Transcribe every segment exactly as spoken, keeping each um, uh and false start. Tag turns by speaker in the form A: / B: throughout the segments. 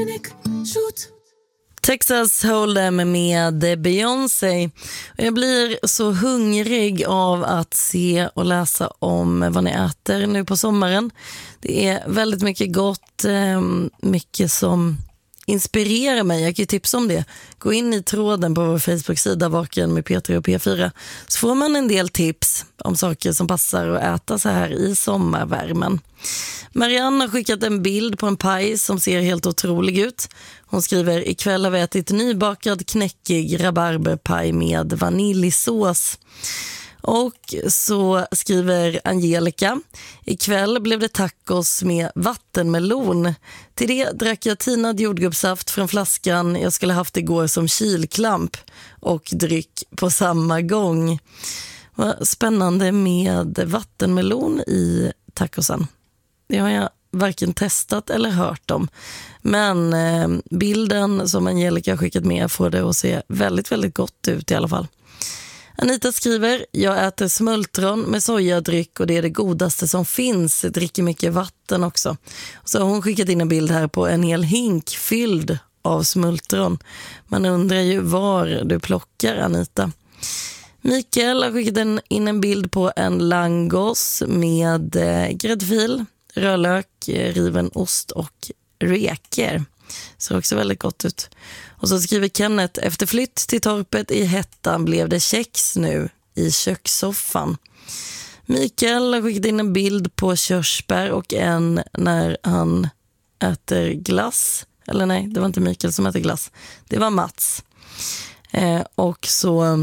A: Texas Hold'em med Beyoncé. Jag blir så hungrig av att se och läsa om vad ni äter nu på sommaren. Det är väldigt mycket gott, mycket som inspirerar mig. Jag kan ju tipsa om det. Gå in i tråden på vår Facebook-sida Vaken med Peter och P fyra, så får man en del tips om saker som passar att äta så här i sommarvärmen. Marianne har skickat en bild på en paj som ser helt otrolig ut. Hon skriver: ikväll har vi ätit nybakad knäckig rabarberpaj med vaniljsås. Och så skriver Angelica: ikväll blev det tacos med vattenmelon. Till det drack jag tinad jordgubbssaft från flaskan jag skulle haft igår som kylklamp och dryck på samma gång. Vad spännande med vattenmelon i tacosen. Det har jag varken testat eller hört om. Men eh, bilden som Angelica har skickat med får det att se väldigt, väldigt gott ut i alla fall. Anita skriver: jag äter smultron med sojadryck och det är det godaste som finns. Jag dricker mycket vatten också. Så har hon skickat in en bild här på en hel hink fylld av smultron. Man undrar ju var du plockar, Anita. Mikael har skickat in en bild på en langos med eh, gräddfil, rödlök, riven ost och reker. Ser också väldigt gott ut. Och så skriver Kenneth: efter flytt till torpet i hettan blev det kex nu i kökssoffan. Mikael har skickat in en bild på körsbär och en när han äter glass. Eller nej, det var inte Mikael som äter glass. Det var Mats. Eh, och så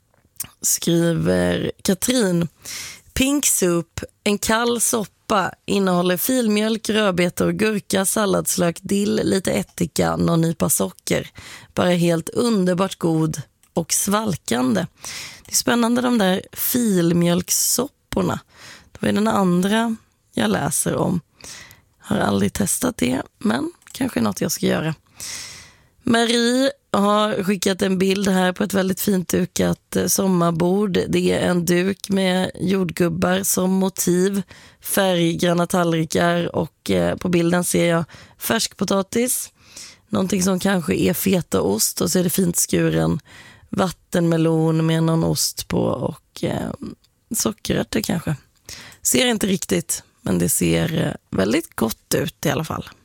A: skriver Katrin: pink soup, en kall soppa, innehåller filmjölk, rödbetor, gurka, salladslök, dill, lite ättika, någon nypa socker. Bara helt underbart god och svalkande. Det är spännande, de där filmjölkssopporna. Det var den andra jag läser om. Har aldrig testat det, men kanske något jag ska göra. Marie har skickat en bild här på ett väldigt fint dukat sommarbord. Det är en duk med jordgubbar som motiv, färggranna tallrikar och på bilden ser jag färskpotatis, någonting som kanske är fetaost, och så är det fint skuren vattenmelon med någon ost på och eh, sockerärtor kanske. Ser inte riktigt, men det ser väldigt gott ut i alla fall.